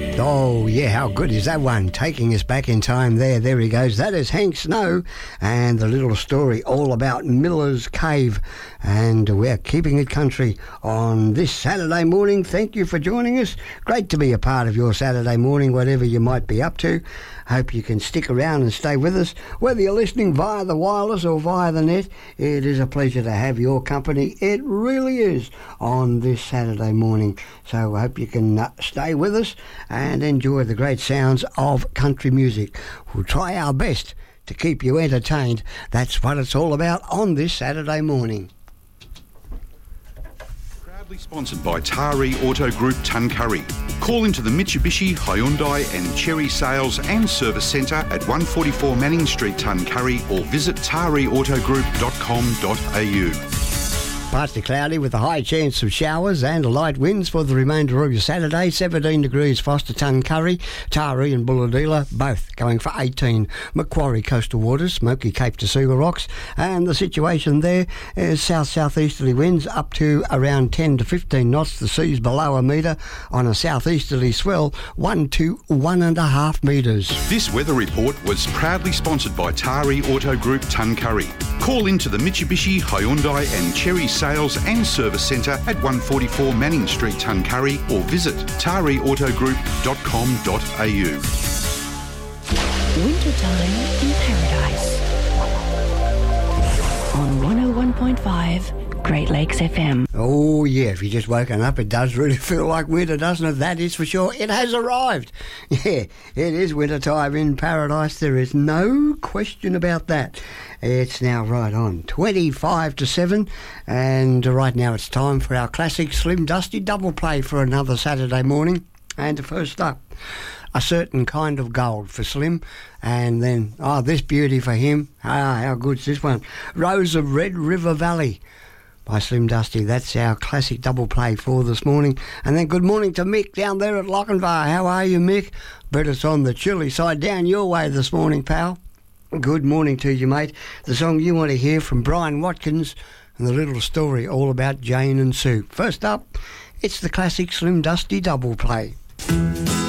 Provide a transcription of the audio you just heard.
Oh, yeah, how good is that one? Taking us back in time there. There he goes. That is Hank Snow and the little story all about Miller's Cave. And we're keeping it country on this Saturday morning. Thank you for joining us. Great to be a part of your Saturday morning, whatever you might be up to. Hope you can stick around and stay with us. Whether you're listening via the wireless or via the net, it is a pleasure to have your company. It really is on this Saturday morning. So I hope you can stay with us and enjoy the great sounds of country music. We'll try our best to keep you entertained. That's what it's all about on this Saturday morning. Proudly sponsored by Tari Auto Group Tuncurry. Call into the Mitsubishi, Hyundai and Chery Sales and Service Centre at 144 Manning Street, Tuncurry, or visit tariautogroup.com.au. Partly cloudy with a high chance of showers and light winds for the remainder of your Saturday. 17 degrees Foster, Tuncurry, Taree and Bulladila, both going for 18. Macquarie Coastal Waters, Smoky Cape to Sugar Rocks, and the situation there is south-southeasterly winds up to around 10 to 15 knots. The sea's below a metre on a southeasterly swell, 1 to 1.5 metres. This weather report was proudly sponsored by Tari Auto Group Tuncurry. Call into the Mitsubishi, Hyundai and Chery Sales and Service Centre at 144 Manning Street, Tuncurry, or visit tariautogroup.com.au. Wintertime in Paradise on 101.5 Great Lakes FM. Oh yeah, if you've just woken up, it does really feel like winter, doesn't it? That is for sure. It has arrived. Yeah, it is winter time in Paradise. There is no question about that. It's now right on 25 to 7, and right now it's time for our classic Slim Dusty double play for another Saturday morning. And first up, A Certain Kind of Gold for Slim, and then, this beauty for him. How good's this one? Rose of Red River Valley by Slim Dusty. That's our classic double play for this morning. And then good morning to Mick down there at Lochinvar. How are you, Mick? Bet it's on the chilly side down your way this morning, pal. Good morning to you, mate. The song you want to hear from Brian Watkins and the little story all about Jane and Sue. First up, it's the classic Slim Dusty double play.